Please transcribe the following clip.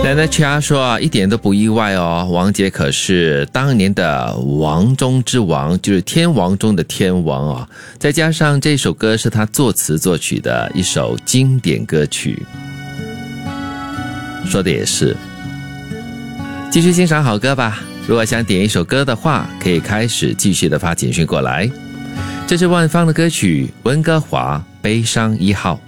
奶奶掐说啊，一点都不意外哦，王杰可是当年的王中之王，就是天王中的天王哦。再加上这首歌是他作词作曲的一首经典歌曲。说的也是，继续欣赏好歌吧。如果想点一首歌的话，可以开始继续的发简讯过来。这是万芳的歌曲《温哥华悲伤1号》。